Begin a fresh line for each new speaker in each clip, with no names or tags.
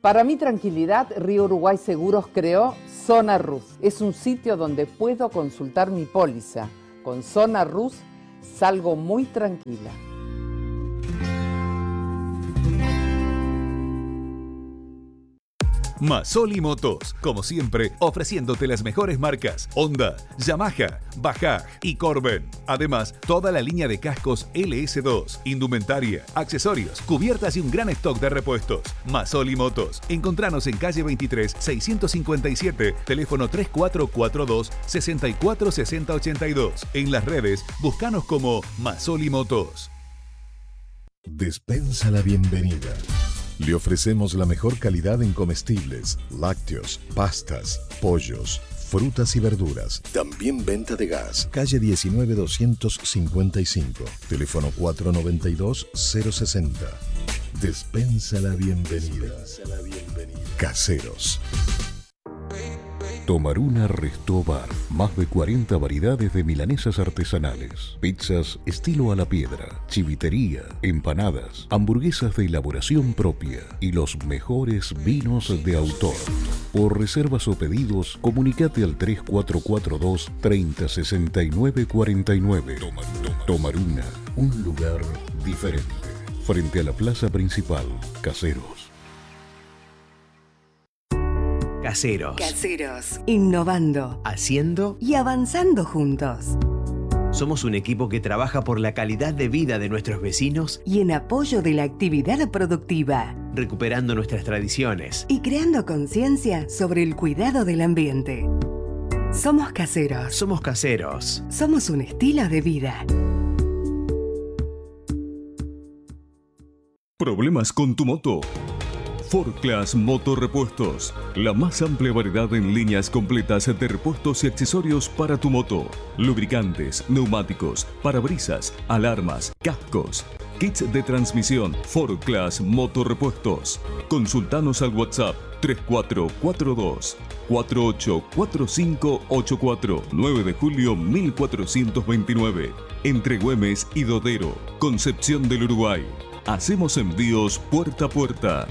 Para mi tranquilidad, Río Uruguay Seguros creó Zona Rus. Es un sitio donde puedo consultar mi póliza. Con Zona Rus salgo muy tranquila.
Masoli Motos, como siempre, ofreciéndote las mejores marcas Honda, Yamaha, Bajaj y Corben. Además, toda la línea de cascos LS2, indumentaria, accesorios, cubiertas y un gran stock de repuestos. Masoli Motos. Encontranos en calle 23, 657, teléfono 3442-646082. En las redes, búscanos como Masoli Motos.
Despensa la bienvenida. Le ofrecemos la mejor calidad en comestibles, lácteos, pastas, pollos, frutas y verduras. También venta de gas. Calle 19-255. Teléfono 492-060. Despensa la bienvenida. Caseros.
Tomaruna Resto Bar. Más de 40 variedades de milanesas artesanales, pizzas estilo a la piedra, chivitería, empanadas, hamburguesas de elaboración propia y los mejores vinos de autor. Por reservas o pedidos, comunicate al 3442 3069 49. Tomaruna, un lugar diferente. Frente a la plaza principal, Caseros.
Caseros.
Caseros. Innovando.
Haciendo
y avanzando juntos.
Somos un equipo que trabaja por la calidad de vida de nuestros vecinos
y en apoyo de la actividad productiva,
recuperando nuestras tradiciones
y creando conciencia sobre el cuidado del ambiente. Somos caseros.
Somos caseros.
Somos un estilo de vida.
¿Problemas con tu moto? Ford Class Motorrepuestos, la más amplia variedad en líneas completas de repuestos y accesorios para tu moto. Lubricantes, neumáticos, parabrisas, alarmas, cascos, kits de transmisión. Ford Class Motorrepuestos. Consultanos al WhatsApp 3442 484584, 9 de julio 1429. Entre Güemes y Dodero, Concepción del Uruguay. Hacemos envíos puerta a puerta.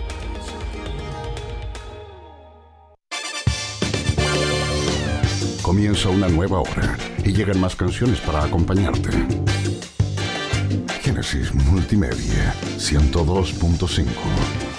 Comienza una nueva hora y llegan más canciones para acompañarte. Génesis Multimedia 102.5